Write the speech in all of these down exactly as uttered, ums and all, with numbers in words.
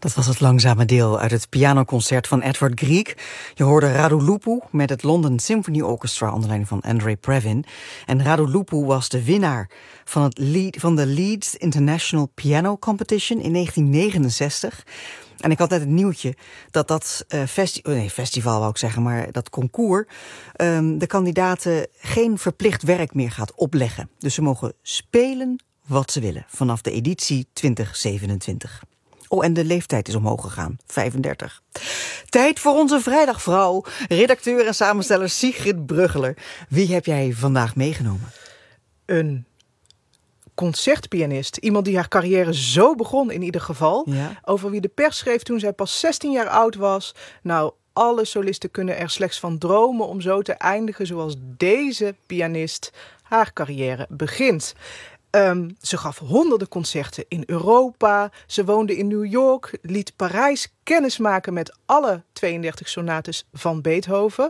Dat was het langzame deel uit het pianoconcert van Edward Grieg. Je hoorde Radu Lupu met het London Symphony Orchestra onder leiding van Andrei Previn. En Radu Lupu was de winnaar van, het Lead, van de Leeds International Piano Competition in negentien negenenzestig. En ik had net het nieuwtje dat dat uh, festi- oh nee, festival wou ik zeggen, maar dat concours um, de kandidaten geen verplicht werk meer gaat opleggen. Dus ze mogen spelen wat ze willen vanaf de editie twintig zevenentwintig. Oh, en de leeftijd is omhoog gegaan, vijfendertig. Tijd voor onze vrijdagvrouw, redacteur en samensteller Sigrid Bruggeler. Wie heb jij vandaag meegenomen? Een concertpianist. Iemand die haar carrière zo begon in ieder geval. Ja. Over wie de pers schreef toen zij pas zestien jaar oud was. Nou, alle solisten kunnen er slechts van dromen om zo te eindigen zoals deze pianist haar carrière begint. Um, ze gaf honderden concerten in Europa. Ze woonde in New York. Liet Parijs kennismaken met alle tweeëndertig sonates van Beethoven.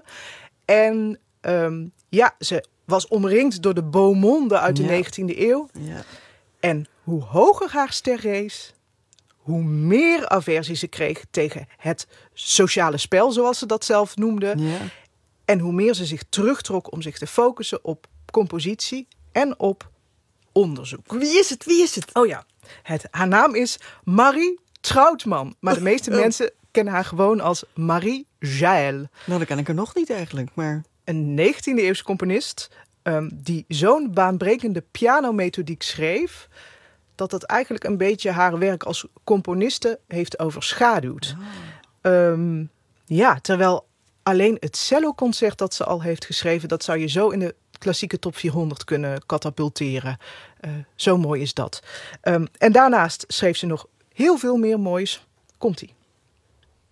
En um, ja, ze was omringd door de beau monde uit de ja. negentiende eeuw. Ja. En hoe hoger haar ster rees, hoe meer aversie ze kreeg tegen het sociale spel, zoals ze dat zelf noemde. Ja. En hoe meer ze zich terugtrok om zich te focussen op compositie en op onderzoek. Wie is het? Wie is het? Oh ja, het, haar naam is Marie Trautmann. Maar de meeste oh. mensen kennen haar gewoon als Marie Jaël. Nou, dat ken ik er nog niet eigenlijk, maar Een negentiende-eeuwse componist um, die zo'n baanbrekende pianomethodiek schreef, dat dat eigenlijk een beetje haar werk als componiste heeft overschaduwd. Oh. Um, ja, terwijl alleen het celloconcert dat ze al heeft geschreven, dat zou je zo in de klassieke top vierhonderd kunnen katapulteren. Uh, zo mooi is dat. Um, en daarnaast schreef ze nog heel veel meer moois. Komt-ie.